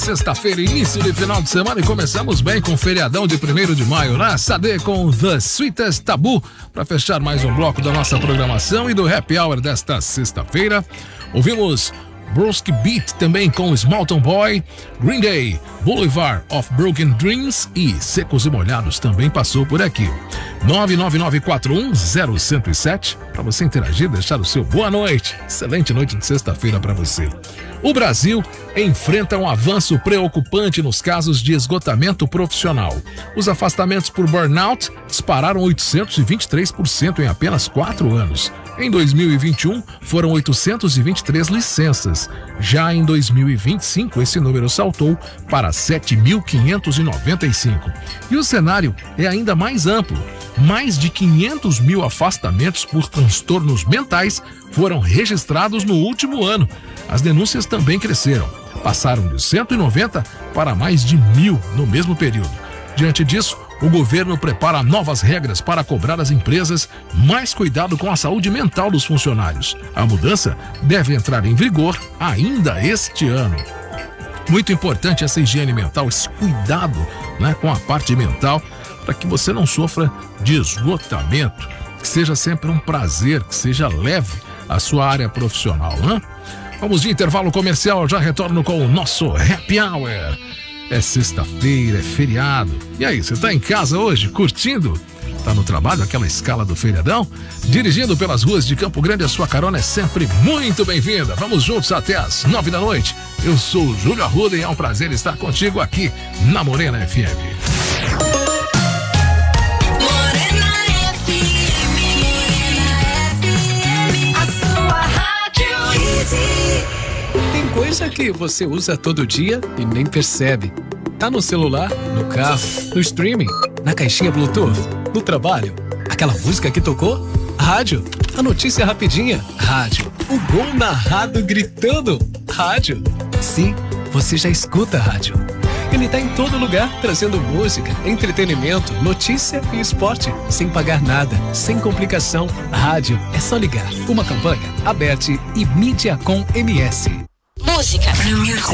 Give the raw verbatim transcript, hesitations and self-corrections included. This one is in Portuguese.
Sexta-feira, início de final de semana, e começamos bem com o feriadão de primeiro de maio, né? Sade com The Sweetest Taboo, para fechar mais um bloco da nossa programação e do Happy Hour desta sexta-feira. Ouvimos Broski Beat também com Small Town Boy, Green Day, Boulevard of Broken Dreams e Secos e Molhados também passou por aqui. nove nove nove quatro um zero zero zero sete para você interagir, deixar o seu boa noite. Excelente noite de sexta-feira para você. O Brasil enfrenta um avanço preocupante nos casos de esgotamento profissional. Os afastamentos por burnout dispararam oitocentos e vinte e três por cento em apenas quatro anos. Em dois mil e vinte e um, foram oitocentos e vinte e três licenças. Já em dois mil e vinte e cinco, esse número saltou para sete mil quinhentos e noventa e cinco. E o cenário é ainda mais amplo. Mais de quinhentos mil afastamentos por transtornos mentais foram registrados no último ano. As denúncias também cresceram. Passaram de cento e noventa para mais de mil no mesmo período. Diante disso, o governo prepara novas regras para cobrar às empresas mais cuidado com a saúde mental dos funcionários. A mudança deve entrar em vigor ainda este ano. Muito importante essa higiene mental, esse cuidado, né, com a parte mental, para que você não sofra de esgotamento, que seja sempre um prazer, que seja leve a sua área profissional, né? Vamos de intervalo comercial, já retorno com o nosso Happy Hour. É sexta-feira, é feriado. E aí, você tá em casa hoje, curtindo? Tá no trabalho, aquela escala do feriadão? Dirigindo pelas ruas de Campo Grande, a sua carona é sempre muito bem-vinda. Vamos juntos até as nove da noite. Eu sou o Júlio Arruda e é um prazer estar contigo aqui na Morena F M. Tem coisa que você usa todo dia e nem percebe. Tá no celular, no carro, no streaming, na caixinha Bluetooth, no trabalho. Aquela música que tocou? Rádio. A notícia rapidinha? Rádio. O gol narrado gritando? Rádio. Sim, você já escuta rádio. Ele tá em todo lugar, trazendo música, entretenimento, notícia e esporte, sem pagar nada, sem complicação. Rádio é só ligar. Uma campanha, Aberte e Mídia com M S. Música.